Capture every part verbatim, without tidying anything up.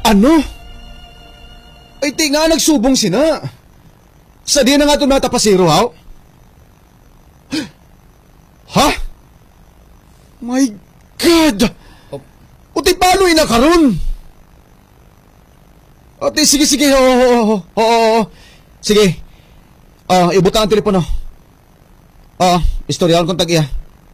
Ano? Ay ti nga nagsubong sina. Sa di na nga ito natapasiro, haw? Ha? My God! O ti paano inakaroon? O ti sige sige, oo, oo, oo, oo, sige. Ah, uh, ibuta ang telepono. Ah, uh, istoryahan kong tag-iya.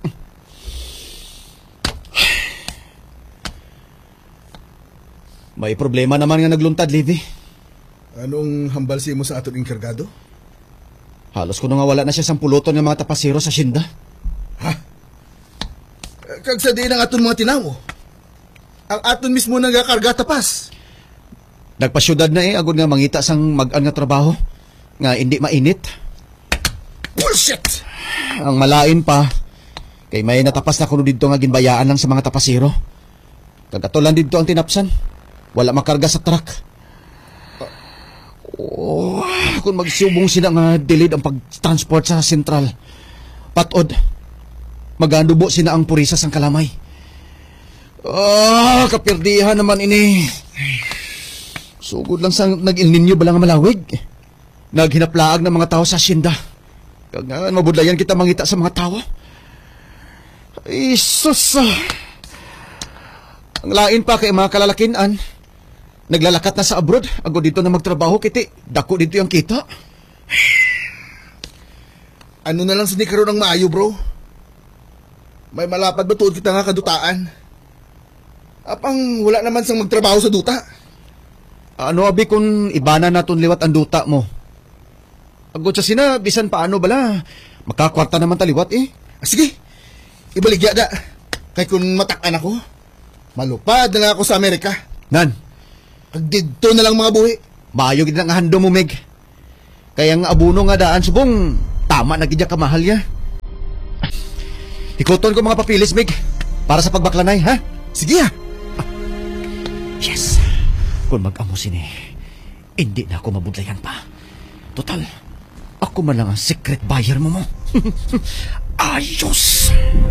May problema naman nga nagluntad, Livy. Anong hambal si mo sa aton inkargado? Halos ko na nga wala na siya sang puluton ng mga tapasero sa Shinda. Ha? Kag sa di ng aton mga tinamo. Ang aton mismo nagakarga tapas. Nagpasyudad na eh, agad nga mangita sang mag-an nga trabaho. Nga hindi mainit. Bullshit! Ang malain pa, kay may natapas na kuno dito nga ginbayaan lang sa mga tapasero. Kagatulan dito ang tinapsan. Wala makarga sa truck. Oh, kung magsubong sila nga delayed ang pag-transport sa sentral. Patod, maganubo sila ang purisa sang kalamay. Ah, kapirdihan naman ini. Sugod lang sa nag-El Nino ba lang malawig. Naghinaplaag ng mga tao sa Hacienda. Kaya mabudlayan kita mangita sa mga tao. Isus! Ang lain pa kay mga kalalakinan. Naglalakat na sa abroad. Ago dito na magtrabaho kiti. Dako dito yung kita. Ano na lang sa karon ng maayo, bro? May malapad ba tuod kita nga kadutaan? Apang wala naman sang magtrabaho sa duta. Ano abi kung ibana naton liwat ang duta mo? Agod sa sina, bisan paano bala? Makakwarta naman taliwat eh. Ah, sige, ibaligya da. Kay kung matakan ako, malupad na nga ako sa Amerika. Nan? Pagdito na lang mga buhi. Maayo gid nga hando mo, Meg. Kaya nga abuno nga daan subong, tama na gid kamahal ya. Ikuton ko mga papilis, Meg, para sa pagbaklanay, ha? Sige ah. ah. Yes. Kung mag-amusin eh, hindi na ako mabudlayan pa. Total, ako man lang ang secret buyer mo mo. Ayos!